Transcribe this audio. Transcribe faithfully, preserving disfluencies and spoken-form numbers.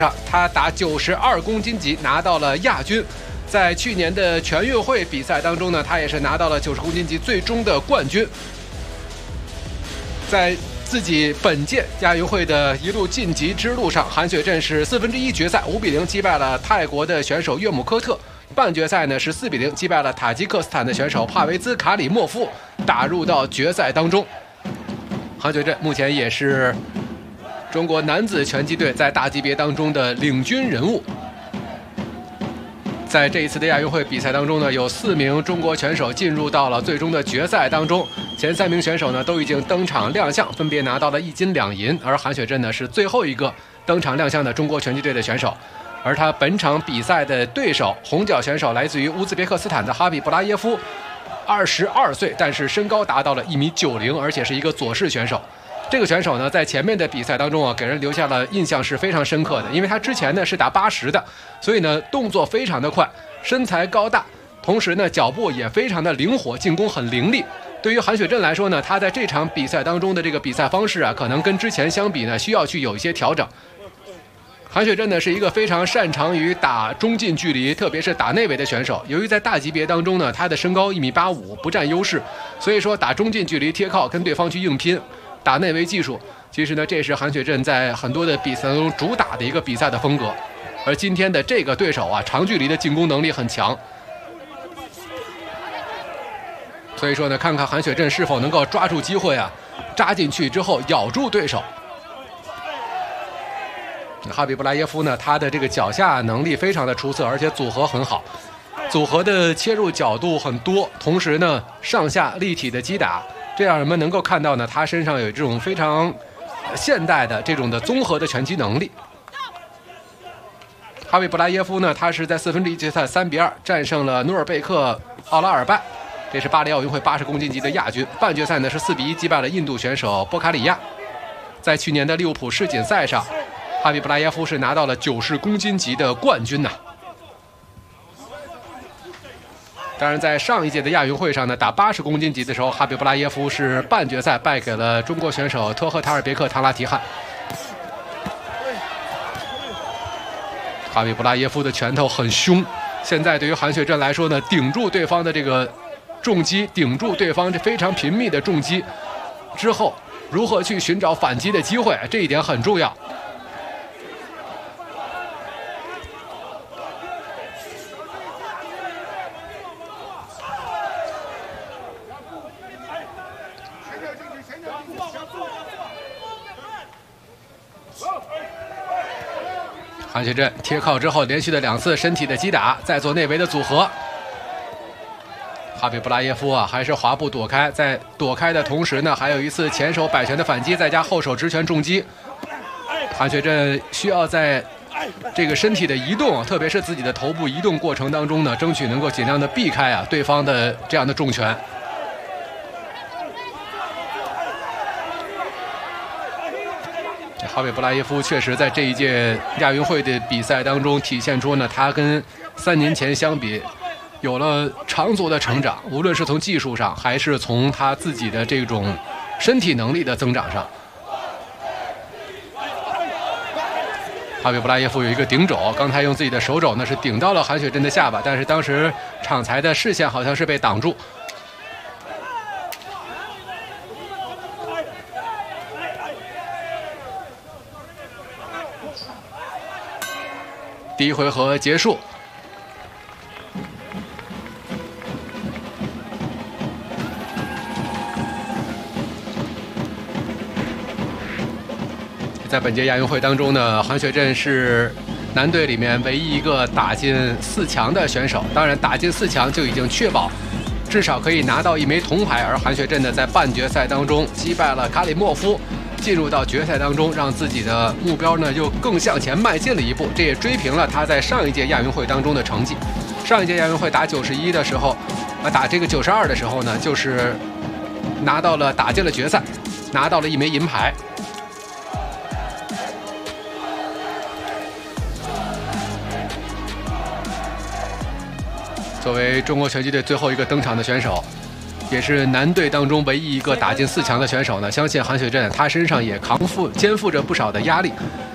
上，他打九十二公斤级拿到了亚军。在去年的全运会比赛当中呢，他也是拿到了九十公斤级最终的冠军。在自己本届亚运会的一路晋级之路上，韩雪镇是四分之一决赛五比零击败了泰国的选手岳姆科特，半决赛呢是四比零击败了塔吉克斯坦的选手帕维兹卡里莫夫，打入到决赛当中。韩雪镇目前也是中国男子拳击队在大级别当中的领军人物。在这一次的亚运会比赛当中呢，有四名中国选手进入到了最终的决赛当中，前三名选手呢都已经登场亮相，分别拿到了一金两银，而韩雪镇呢是最后一个登场亮相的中国拳击队的选手。而他本场比赛的对手红脚选手来自于乌兹别克斯坦的哈比布拉耶夫，二十二岁，但是身高达到了一米九零，而且是一个左式选手。这个选手呢，在前面的比赛当中啊，给人留下了印象是非常深刻的，因为他之前呢是打八十的，所以呢动作非常的快，身材高大，同时呢脚步也非常的灵活，进攻很凌厉。对于韩雪镇来说呢，他在这场比赛当中的这个比赛方式啊，可能跟之前相比呢，需要去有一些调整。韩雪镇呢是一个非常擅长于打中近距离，特别是打内围的选手。由于在大级别当中呢，他的身高一米八五，不占优势，所以说打中近距离贴靠跟对方去硬拼。打内围技术，其实呢，这是韩雪镇在很多的比赛中主打的一个比赛的风格。而今天的这个对手啊，长距离的进攻能力很强，所以说呢，看看韩雪镇是否能够抓住机会啊，扎进去之后咬住对手。哈比布拉耶夫呢，他的这个脚下能力非常的出色，而且组合很好，组合的切入角度很多，同时呢，上下立体的击打。这样我们能够看到呢，他身上有这种非常现代的这种的综合的拳击能力。哈比布拉耶夫呢，他是在四分之一决赛三比二战胜了努尔贝克奥拉尔拜，这是巴黎奥运会八十公斤级的亚军。半决赛呢是四比一击败了印度选手波卡里亚。在去年的利物浦世锦赛上，哈比布拉耶夫是拿到了九十公斤级的冠军呐。当然，在上一届的亚运会上呢，打八十公斤级的时候，哈比布拉耶夫是半决赛败给了中国选手托赫塔尔别克唐拉提汗。哈比布拉耶夫的拳头很凶，现在对于韩雪镇来说呢，顶住对方的这个重击，顶住对方这非常频密的重击之后，如何去寻找反击的机会，这一点很重要。韩雪镇贴靠之后，连续的两次身体的击打，再做内围的组合。哈比布拉耶夫啊，还是滑步躲开，在躲开的同时呢，还有一次前手摆拳的反击，再加后手直拳重击。韩雪镇需要在这个身体的移动，特别是自己的头部移动过程当中呢，争取能够尽量的避开啊对方的这样的重拳。哈比布拉耶夫确实在这一届亚运会的比赛当中体现出呢，他跟三年前相比有了长足的成长，无论是从技术上还是从他自己的这种身体能力的增长上。哈比布拉耶夫有一个顶肘，刚才用自己的手肘呢是顶到了韩雪镇的下巴，但是当时场裁的视线好像是被挡住。第一回合结束，在本届亚运会当中呢，韩雪镇是男队里面唯一一个打进四强的选手。当然，打进四强就已经确保至少可以拿到一枚铜牌。而韩雪镇呢，在半决赛当中击败了卡里莫夫，进入到决赛当中，让自己的目标呢又更向前迈进了一步，这也追平了他在上一届亚运会当中的成绩。上一届亚运会打九十一的时候，啊，打这个九十二的时候呢，就是拿到了打进了决赛，拿到了一枚银牌。作为中国拳击队最后一个登场的选手，也是男队当中唯一一个打进四强的选手呢。相信韩雪镇他身上也扛负肩负着不少的压力，